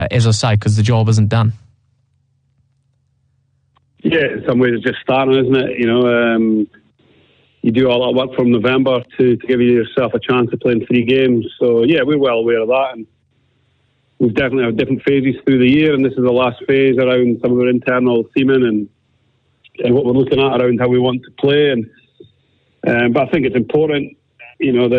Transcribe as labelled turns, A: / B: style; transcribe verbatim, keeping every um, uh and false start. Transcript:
A: as I say, because the job isn't done.
B: Yeah, in some ways it's just starting, isn't it? You know, um, you do all that work from November to, to give yourself a chance to play in three games. So, yeah, we're well aware of that. And we've definitely had different phases through the year, and this is the last phase around some of our internal theming and, and what we're looking at around how we want to play. And um, But I think it's important, you know, that